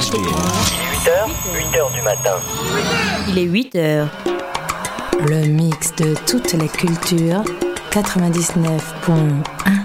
HVR. Il est 8h, 8h du matin. Il est 8h. Le mix de toutes les cultures, 99.1.